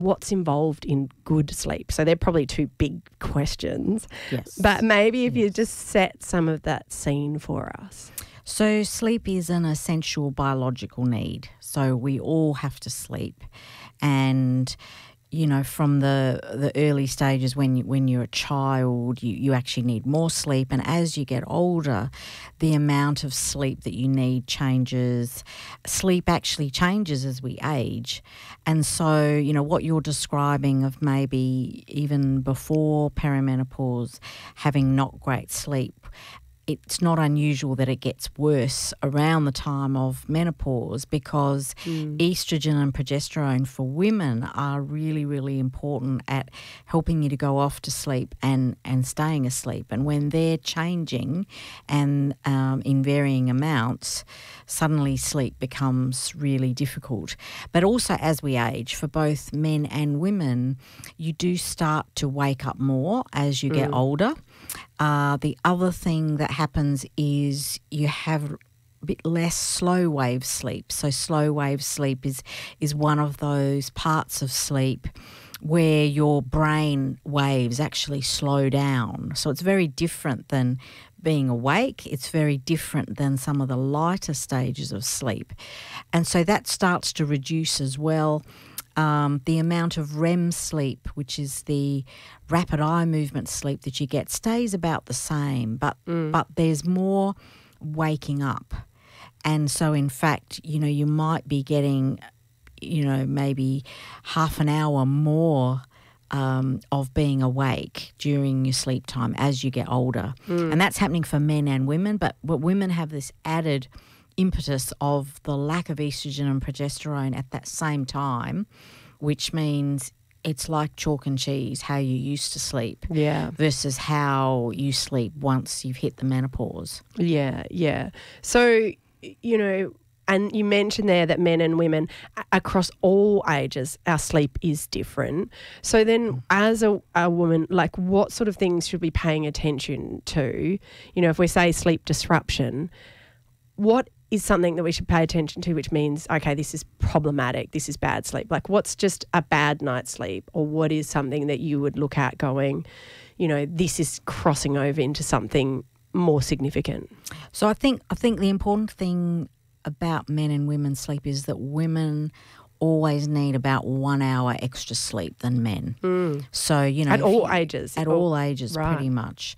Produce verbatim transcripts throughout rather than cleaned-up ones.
what's involved in good sleep? So they're probably two big questions. Yes. But maybe if yes. you just set some of that scene for us. So sleep is an essential biological need. So we all have to sleep. And, you know, from the the early stages when, you, when you're a child, you, you actually need more sleep. And as you get older, the amount of sleep that you need changes. Sleep actually changes as we age. And so, you know, what you're describing of maybe even before perimenopause having not great sleep, it's not unusual that it gets worse around the time of menopause because mm. estrogen and progesterone for women are really, really important at helping you to go off to sleep and, and staying asleep. And when they're changing and um, in varying amounts, suddenly sleep becomes really difficult. But also as we age, for both men and women, you do start to wake up more as you get mm. older. Uh, the other thing that happens is you have a bit less slow wave sleep. So slow wave sleep is is one of those parts of sleep where your brain waves actually slow down. So it's very different than being awake. It's very different than some of the lighter stages of sleep. And so that starts to reduce as well. Um, the amount of R E M sleep, which is the rapid eye movement sleep that you get, stays about the same, but mm. but there's more waking up. And so, in fact, you know, you might be getting, you know, maybe half an hour more um, of being awake during your sleep time as you get older. Mm. And that's happening for men and women, but, but women have this added impetus of the lack of estrogen and progesterone at that same time, which means it's like chalk and cheese, how you used to sleep yeah. versus how you sleep once you've hit the menopause. Yeah, yeah. So, you know, and you mentioned there that men and women across all ages, our sleep is different. So then as a, a woman, like what sort of things should we be paying attention to? You know, if we say sleep disruption, what is something that we should pay attention to, which means, okay, this is problematic, this is bad sleep? Like what's just a bad night's sleep, or what is something that you would look at going, you know, this is crossing over into something more significant? So I think I think the important thing about men and women's sleep is that women always need about one hour extra sleep than men. Mm. So, you know. At all you, ages? At or, all ages, right. pretty much.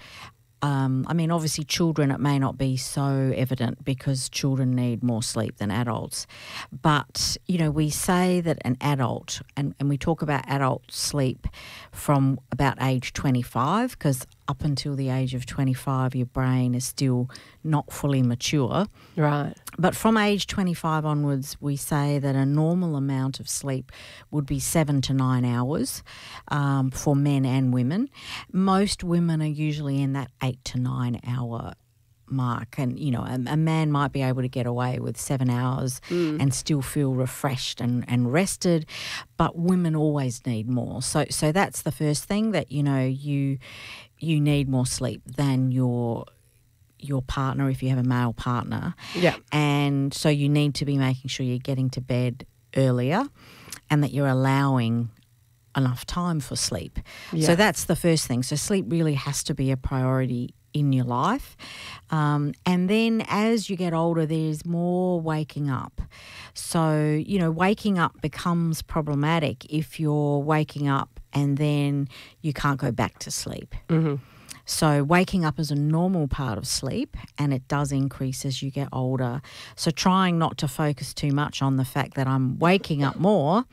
Um, I mean, obviously children, it may not be so evident because children need more sleep than adults. But, you know, we say that an adult, and, and we talk about adult sleep from about age twenty-five, because up until the age of twenty-five, your brain is still not fully mature. Right. But from age twenty-five onwards, we say that a normal amount of sleep would be seven to nine hours um, for men and women. Most women are usually in that eight to nine hour mark. And, you know, a, a man might be able to get away with seven hours mm. and still feel refreshed and, and rested, but women always need more. So so that's the first thing, that, you know, you you need more sleep than your your partner if you have a male partner. Yeah. And so you need to be making sure you're getting to bed earlier and that you're allowing enough time for sleep. Yeah. So that's the first thing. So sleep really has to be a priority in your life. Um, and then as you get older, there's more waking up. So, you know, waking up becomes problematic if you're waking up and then you can't go back to sleep. Mm-hmm. So waking up is a normal part of sleep, and it does increase as you get older. So trying not to focus too much on the fact that I'm waking up more,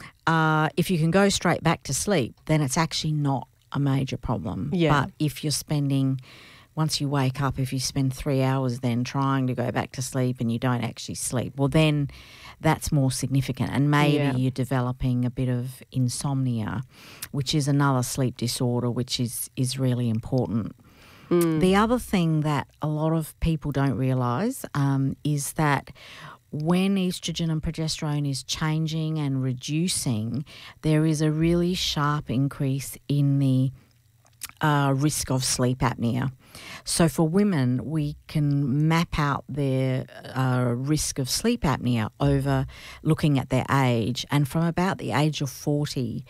uh, if you can go straight back to sleep, then it's actually not a major problem. Yeah. But if you're spending, once you wake up, if you spend three hours then trying to go back to sleep and you don't actually sleep, well then that's more significant, and maybe yeah. you're developing a bit of insomnia, which is another sleep disorder which is, is really important. Mm. The other thing that a lot of people don't realise um, is that when estrogen and progesterone is changing and reducing, there is a really sharp increase in the uh, risk of sleep apnea. So for women, we can map out their uh, risk of sleep apnea over looking at their age. And from about the age of forty,